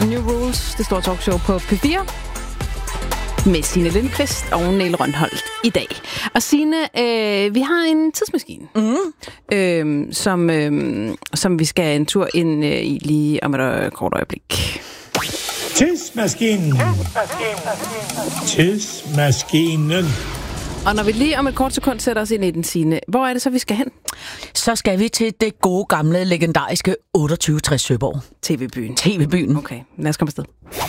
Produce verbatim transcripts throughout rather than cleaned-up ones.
New Rules, det store talkshow på P fire. Med Signe Lindqvist og Niel Rønholdt i dag. Og Signe, øh, vi har en tidsmaskine, mm. øh, som, øh, som vi skal en tur ind øh, i lige om et øh, kort øjeblik. Tidsmaskinen. Tidsmaskinen. Og når vi lige om et kort sekund sætter os ind i den, Signe, hvor er det så, vi skal hen? Så skal vi til det gode, gamle, legendariske otteogtyve tres Søborg. T V-byen. T V-byen. Okay, lad os komme afsted.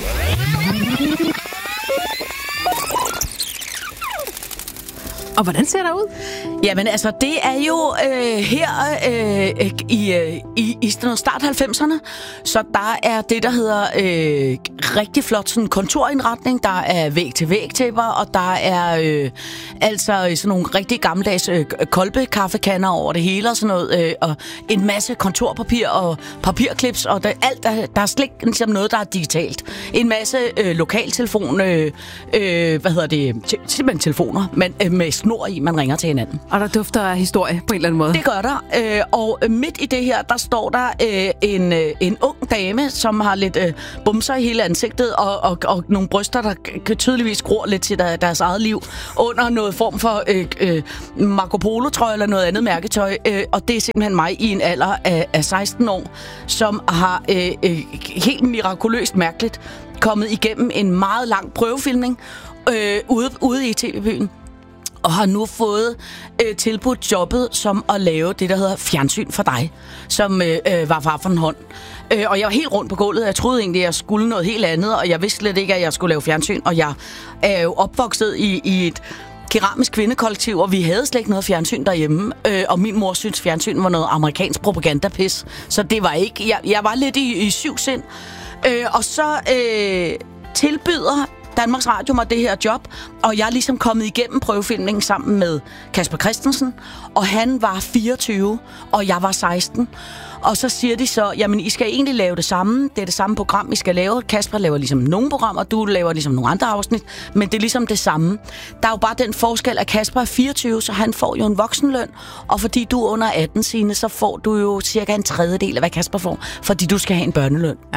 Og hvordan ser det ud? Jamen altså, det er jo øh, her øh, i, øh, i, i start halvfemserne, så der er det, der hedder øh, rigtig flot sådan kontorindretning. Der er væg-til-væg-tæpper, og der er øh, altså sådan nogle rigtig gammeldags øh, kolbekaffekanner over det hele og sådan noget, øh, og en masse kontorpapir og papirklips, og der, alt, der, der er slet ikke ligesom noget, der er digitalt. En masse øh, lokaltelefon, øh, øh, hvad hedder det, simpelthen telefoner, men øh, med snor i, man ringer til hinanden. Og der dufter af historie på en eller anden måde. Det gør der. Øh, og midt i det her, der står der øh, en, øh, en ung dame, som har lidt øh, bumser i hele ansigtet, og, og, og nogle bryster, der k- tydeligvis gror lidt til der, deres eget liv, under noget form for øh, øh, Marco Polo-trøje eller noget andet mærketøj. Øh, og det er simpelthen mig i en alder af, af seksten år, som har øh, øh, helt mirakuløst mærkeligt kommet igennem en meget lang prøvefilmning øh, ude, ude i T V-byen. Og har nu fået øh, tilbudt jobbet som at lave det, der hedder fjernsyn for dig, som øh, øh, var far for en hånd. Øh, og jeg var helt rundt på gulvet. Jeg troede egentlig, at jeg skulle noget helt andet, og jeg vidste slet ikke, at jeg skulle lave fjernsyn. Og jeg er jo opvokset i, i et keramisk kvindekollektiv, og vi havde slet ikke noget fjernsyn derhjemme. Øh, og min mor synes, fjernsyn var noget amerikansk propagandapis. Så det var ikke... Jeg, jeg var lidt i, i syv sind. Øh, og så øh, tilbyder Danmarks Radio mig det her job, og jeg er ligesom kommet igennem prøvefilmningen sammen med Kasper Christensen, og han var fireogtyve, og jeg var seksten. Og så siger de så, jamen I skal egentlig lave det samme, det er det samme program, I skal lave. Kasper laver ligesom nogle programmer, du laver ligesom nogle andre afsnit, men det er ligesom det samme. Der er jo bare den forskel, at Kasper er fireogtyve, så han får jo en voksenløn, og fordi du er under atten, Signe, så får du jo cirka en tredjedel af, hvad Kasper får, fordi du skal have en børneløn. Ja.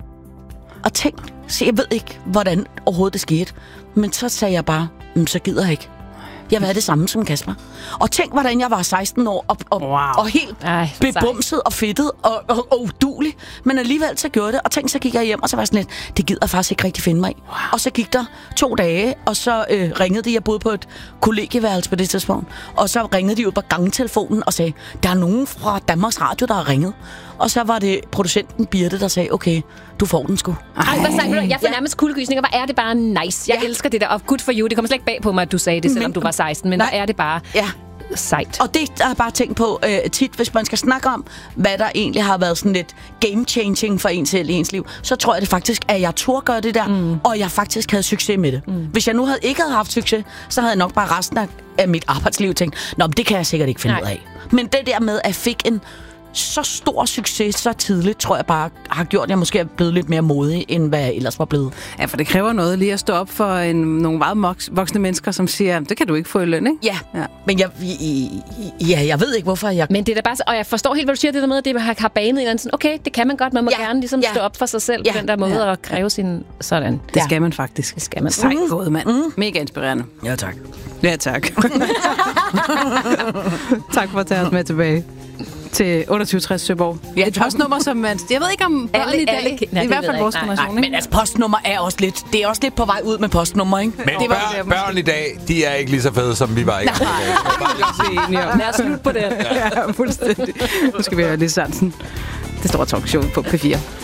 Og tænk, så jeg ved ikke, hvordan overhovedet det skete. Men så sagde jeg bare, så gider jeg ikke. Jeg var det samme som Kasper. Og tænk, hvordan jeg var seksten år, og, og, wow. og helt Ej, bebumset og fedtet og, og, og udulig. Men alligevel så gjorde det, og tænk, så gik jeg hjem, og så var jeg sådan lidt, det gider jeg faktisk ikke rigtig finde mig i. Wow. Og så gik der to dage, og så øh, ringede de, jeg boede på et kollegieværelse på det tidspunkt, og så ringede de ud på gangtelefonen og sagde, der er nogen fra Danmarks Radio, der har ringet. Og så var det producenten Birte, der sagde, okay, du får den sgu. Ej, hvad sagde du? Jeg får nærmest kuldegysninger. Hvor er det bare nice. Jeg ja. elsker det der. Og good for you. Det kommer slet ikke bag på mig, at du sagde det, selvom men, du var seksten. Men nej. Der er det bare ja. sejt. Og det har jeg bare tænkt på øh, tit, hvis man skal snakke om, hvad der egentlig har været sådan lidt game-changing for en selv i ens liv, så tror jeg det faktisk, at jeg turde gøre det der, mm. og jeg faktisk havde succes med det. Mm. Hvis jeg nu havde ikke havde haft succes, så havde jeg nok bare resten af, af mit arbejdsliv tænkt, nå, men det kan jeg sikkert ikke finde nej. ud af. Men det der med, at jeg fik en så stor succes så tidligt, tror jeg bare har gjort, at jeg måske er blevet lidt mere modig, end hvad jeg ellers var blevet. Ja, for det kræver noget lige at stå op for en, nogle meget voksne mennesker, som siger, det kan du ikke få i løn, ikke? Ja, ja. Men jeg, ja, jeg ved ikke, hvorfor jeg... Men det er da bare... Og jeg forstår helt, hvad du siger, det der med, at det har banet en eller anden sådan, okay, det kan man godt, man må ja. gerne ligesom ja. stå op for sig selv ja. på den der måde ja. og kræve sin... Sådan. Det ja. skal man faktisk. Det skal man. Sejt gået, mand. Mm. Mega inspirerende. Ja, tak. Ja, tak. Tak for at tage os med tilbage til otteogtyve tres Søborg. Ja, et postnummer, som man... Jeg ved ikke om børn alle, i dag... Alle, nej, i hvert fald vores generation, ikke? Men altså, postnummer er også lidt... Det er også lidt på vej ud med postnummer, ikke? Men det var, børn, børn i dag, de er ikke lige så fede, som vi var i dag. Nej, lad os slutte på det. Ja, fuldstændig. Nu skal vi høre lidt Sansen. Det står talkshow på P fire.